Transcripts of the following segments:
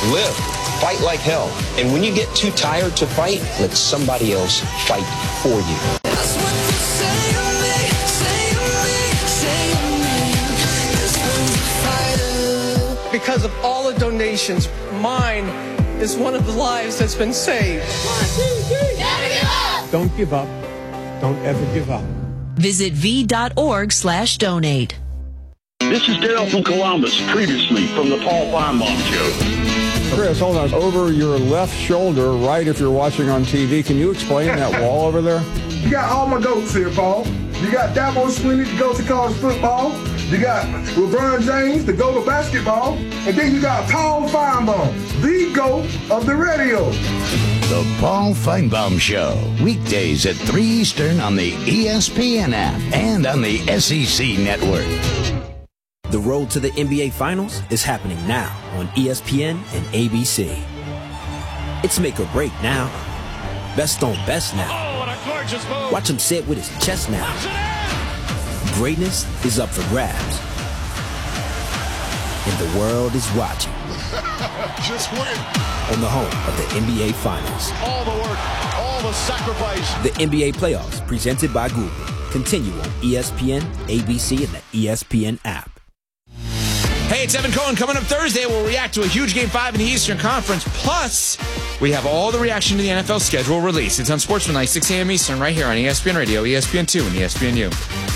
Live. Fight like hell. And when you get too tired to fight, let somebody else fight for you. That's what you say to me, say to me, say to me. Because of all the donations, mine is one of the lives that's been saved. 1, 2, 3. Never give up. Don't give up. Don't ever give up. Visit v.org/donate. This is Dale from Columbus, previously from the Paul Feinbaum Show. Chris, hold on. Over your left shoulder, right if you're watching on TV, can you explain that wall over there? You got all my goats here, Paul. You got Dabo Swinney, the goat to college football. You got LeBron James, the goat of basketball. And then you got Paul Feinbaum, the goat of the radio. The Paul Feinbaum Show, weekdays at 3 Eastern on the ESPN app and on the SEC network. The road to the NBA Finals is happening now on ESPN and ABC. It's make or break now. Best on best now. Oh, what a gorgeous move. Watch him say it with his chest now. Greatness is up for grabs. And the world is watching. Just win. On the home of the NBA Finals. All the work, all the sacrifice. The NBA Playoffs, presented by Google. Continue on ESPN, ABC, and the ESPN app. Hey, it's Evan Cohen. Coming up Thursday, we'll react to a huge Game 5 in the Eastern Conference. Plus, we have all the reaction to the NFL schedule release. It's on Sportsmanlike, 6 a.m. Eastern, right here on ESPN Radio, ESPN2, and ESPNU.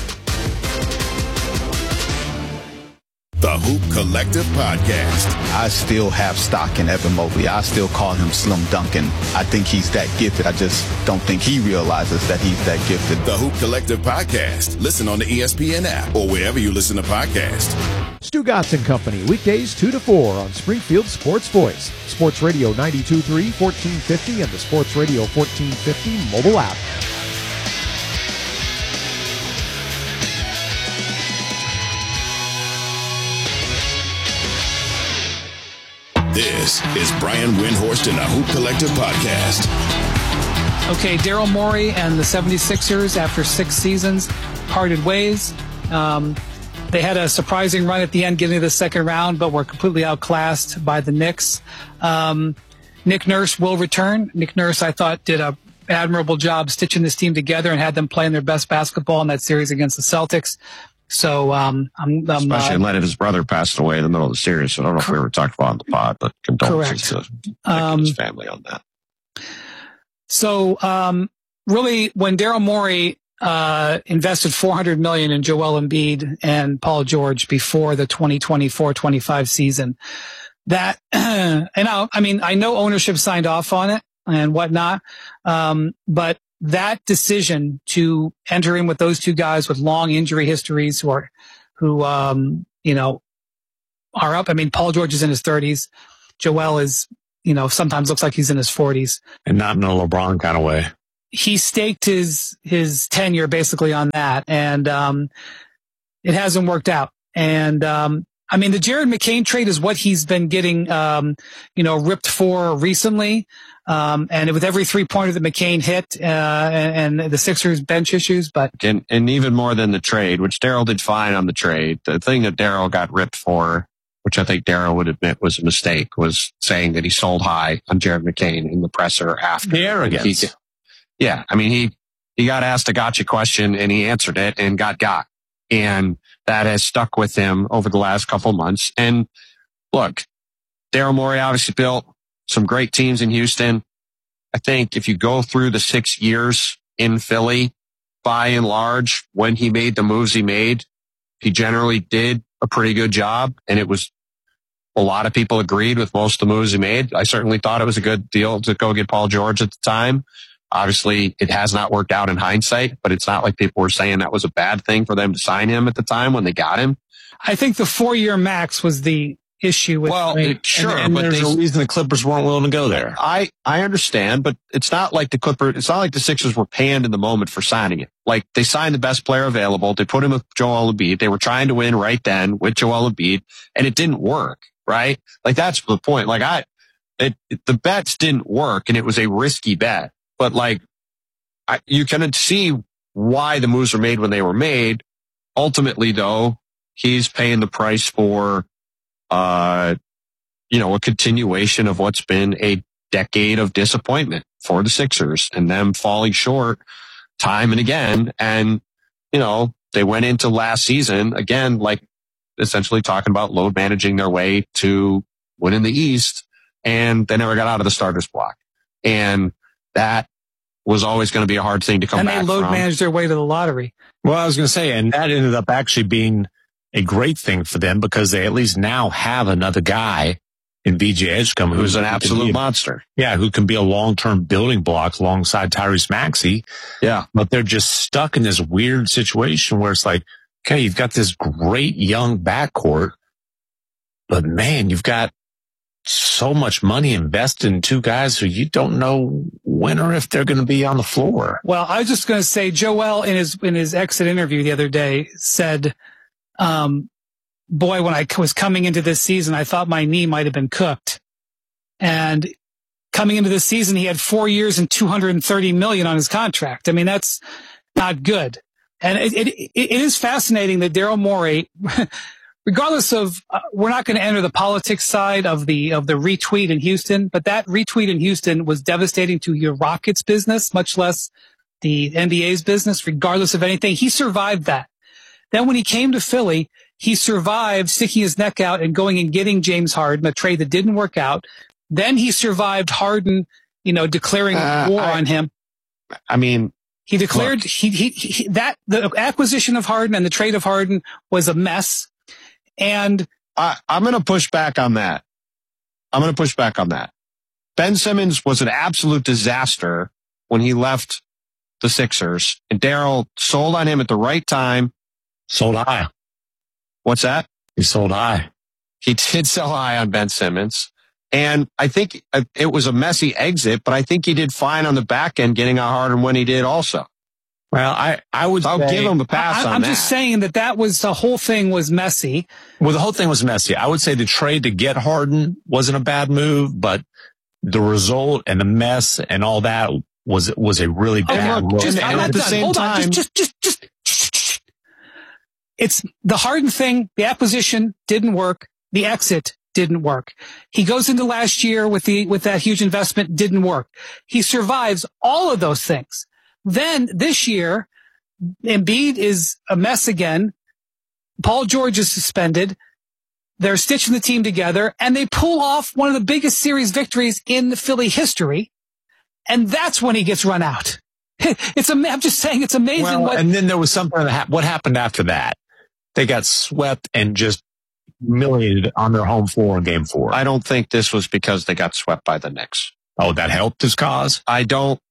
The Hoop Collective Podcast. I still have stock in Evan Mobley. I still call him Slim Duncan. I think he's that gifted. I just don't think he realizes that he's that gifted. The Hoop Collective Podcast. Listen on the ESPN app or wherever you listen to podcasts. Stu Gotts and Company, weekdays 2 to 4 on Springfield Sports Voice. Sports Radio 92.3, 1450, and the Sports Radio 1450 mobile app. This is Brian Windhorst and the Hoop Collective Podcast. Okay, Daryl Morey and the 76ers, after 6 seasons, parted ways. They had a surprising run at the end, getting to the second round, but were completely outclassed by the Knicks. Nick Nurse will return. Nick Nurse, I thought, did an admirable job stitching this team together and had them playing their best basketball in that series against the Celtics. So, especially in light of his brother passed away in the middle of the series. So I don't know if we ever talked about it on the pod, but condolences to his family on that. So, really, when Daryl Morey invested $400 million in Joel Embiid and Paul George before the 2024-25 season, that, and I know ownership signed off on it and whatnot, but that decision to enter in with those two guys with long injury histories who are up. I mean, Paul George is in his 30s. Joel is, sometimes looks like he's in his 40s. And not in a LeBron kind of way. He staked his tenure basically on that, and it hasn't worked out. And the Jared McCain trade is what he's been getting, ripped for recently. And with every 3-pointer that McCain hit, and the Sixers bench issues, but. And even more than the trade, which Daryl did fine on the trade, the thing that Daryl got ripped for, which I think Daryl would admit was a mistake, was saying that he sold high on Jared McCain in the presser after. The arrogance. He got asked a gotcha question and he answered it and got. And that has stuck with him over the last couple months. And look, Daryl Morey obviously built some great teams in Houston. I think if you go through the 6 years in Philly, by and large, when he made the moves he made, he generally did a pretty good job. And it was, a lot of people agreed with most of the moves he made. I certainly thought it was a good deal to go get Paul George at the time. Obviously, it has not worked out in hindsight, but it's not like people were saying that was a bad thing for them to sign him at the time when they got him. I think the 4-year max was the issue with. Well, sure, and but there's a reason the Clippers weren't willing to go there. I understand, but it's not like it's not like the Sixers were panned in the moment for signing it. Like, they signed the best player available. They put him with Joel Embiid. They were trying to win right then with Joel Embiid, and it didn't work, right? Like, that's the point. Like, the bets didn't work, and it was a risky bet. But you can see why the moves were made when they were made. Ultimately, though, he's paying the price for a continuation of what's been a decade of disappointment for the Sixers and them falling short time and again. And, they went into last season again, like essentially talking about load managing their way to winning the East, and they never got out of the starters block. And that was always going to be a hard thing to come back from. And they load managed their way to the lottery. Well, I was going to say, and that ended up actually being a great thing for them because they at least now have another guy in VJ Edgecombe who's an absolute monster. Yeah, who can be a long-term building block alongside Tyrese Maxey. Yeah. But they're just stuck in this weird situation where it's like, okay, you've got this great young backcourt, but man, you've got so much money invested in two guys who you don't know when or if they're going to be on the floor. Well, I was just going to say, Joel in his exit interview the other day said, boy, when I was coming into this season, I thought my knee might have been cooked. And coming into this season, he had 4 years and $230 million on his contract. I mean, that's not good. And it is fascinating that Daryl Morey, regardless of, we're not going to enter the politics side of the retweet in Houston, but that retweet in Houston was devastating to your Rockets business, much less the NBA's business, regardless of anything. He survived that. Then when he came to Philly, he survived sticking his neck out and going and getting James Harden, a trade that didn't work out. Then he survived Harden, declaring war on him. I mean, he declared that the acquisition of Harden and the trade of Harden was a mess. And I'm going to push back on that. Ben Simmons was an absolute disaster when he left the Sixers, and Daryl sold on him at the right time. Sold high. What's that? He sold high. He did sell high on Ben Simmons. And I think it was a messy exit, but I think he did fine on the back end getting out Harden when he did also. Well, I'll give him a pass on that. I'm just saying that was the whole thing was messy. Well, the whole thing was messy. I would say the trade to get Harden wasn't a bad move, but the result and the mess and all that was a really bad move. And at the same time, it's the Harden thing. The acquisition didn't work. The exit didn't work. He goes into last year with that huge investment, didn't work. He survives all of those things. Then this year, Embiid is a mess again. Paul George is suspended. They're stitching the team together, and they pull off one of the biggest series victories in the Philly history. And that's when he gets run out. I'm just saying, it's amazing. Well, and then there was something what happened after that. They got swept and just humiliated on their home floor in Game 4. I don't think this was because they got swept by the Knicks. Oh, that helped his cause? I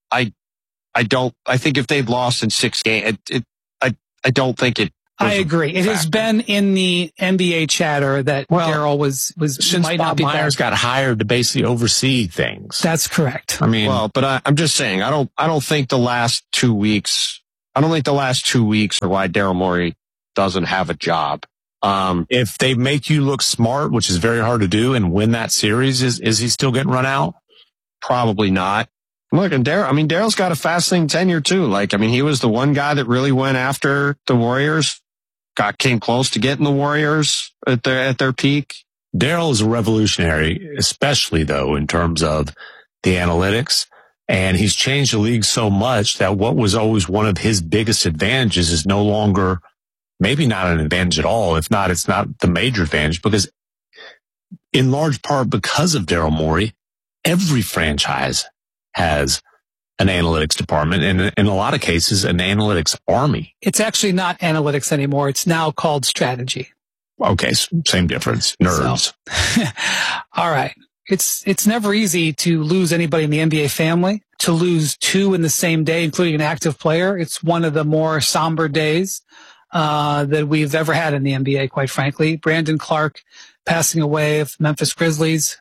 think if they'd lost in 6 games, I don't think it. I agree. It has been in the NBA chatter that Daryl was since might Bob not be Myers back. got hired to basically oversee things. That's correct. I mean, but I'm just saying, I don't think the last 2 weeks are why Daryl Morey doesn't have a job. If they make you look smart, which is very hard to do, and win that series, is he still getting run out? Probably not. Look, and Daryl's got a fascinating tenure too. He was the one guy that really went after the Warriors, came close to getting the Warriors at their peak. Daryl is a revolutionary, especially though, in terms of the analytics. And he's changed the league so much that what was always one of his biggest advantages is no longer, maybe not an advantage at all. If not, it's not the major advantage, because in large part because of Daryl Morey, every franchise has an analytics department, and in a lot of cases, an analytics army. It's actually not analytics anymore. It's now called strategy. Okay, same difference. Nerds. So, all right. It's never easy to lose anybody in the NBA family. To lose 2 in the same day, including an active player, it's one of the more somber days that we've ever had in the NBA, quite frankly. Brandon Clark passing away of Memphis Grizzlies.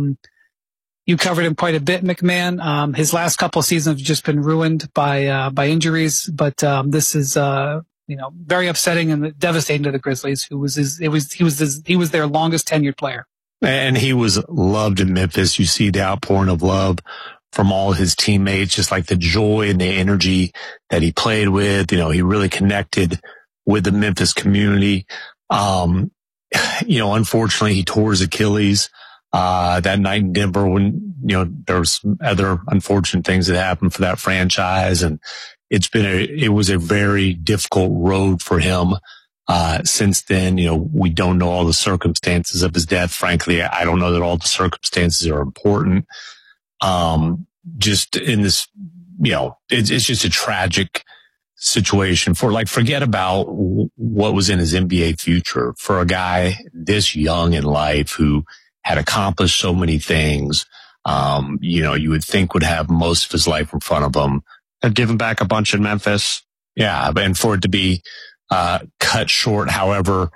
You covered him quite a bit, McMahon. His last couple of seasons have just been ruined by injuries, but this is very upsetting and devastating to the Grizzlies, he was their longest tenured player. And he was loved in Memphis. You see the outpouring of love from all his teammates, just like the joy and the energy that he played with. He really connected with the Memphis community. Unfortunately, he tore his Achilles that night in Denver when, there was other unfortunate things that happened for that franchise. And it was a very difficult road for him. Since then, we don't know all the circumstances of his death. Frankly, I don't know that all the circumstances are important. Just in this, it's just a tragic situation forget about what was in his NBA future for a guy this young in life who had accomplished so many things. You would think would have most of his life in front of him. Had given back a bunch in Memphis. Yeah. And for it to be, cut short, however,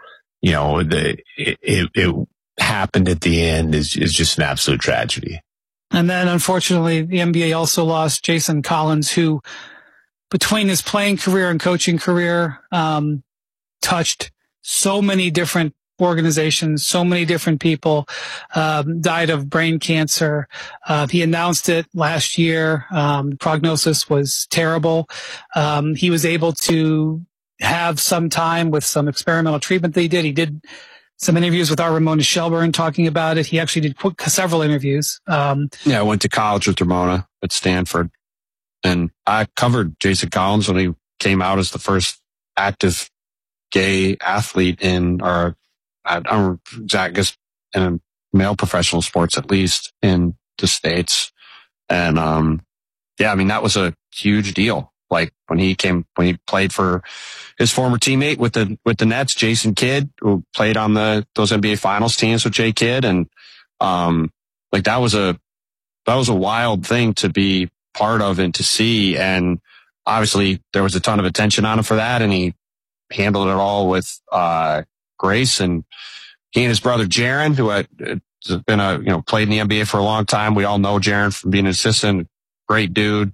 it happened at the end is just an absolute tragedy. And then unfortunately, the NBA also lost Jason Collins, who between his playing career and coaching career, touched so many different organizations, so many different people, died of brain cancer. He announced it last year. Prognosis was terrible. He was able to have some time with some experimental treatment that he did. He did some interviews with our Ramona Shelburne talking about it. He actually did several interviews. I went to college with Ramona at Stanford, and I covered Jason Collins when he came out as the first active gay athlete in male professional sports, at least in the States. And, that was a huge deal. Like when he played for his former teammate with the Nets, Jason Kidd, who played on those NBA Finals teams with Jay Kidd, and that was a wild thing to be part of and to see. And obviously there was a ton of attention on him for that, and he handled it all with grace. And he and his brother Jaren, who had been played in the NBA for a long time. We all know Jaren from being an assistant, great dude.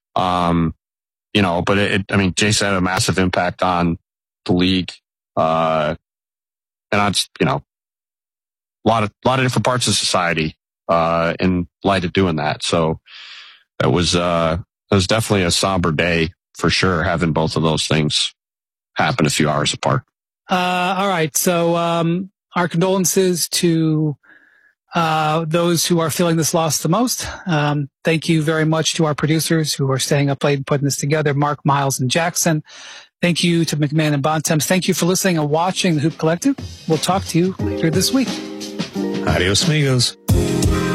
But Jason had a massive impact on the league, and on, a lot of different parts of society, in light of doing that. So it was definitely a somber day for sure, having both of those things happen a few hours apart. All right. So, our condolences to those who are feeling this loss the most. Thank you very much to our producers who are staying up late and putting this together, Mark, Miles, and Jackson. Thank you to McMahon and Bontemps. Thank you for listening and watching the Hoop Collective. We'll talk to you later this week. Adios, amigos.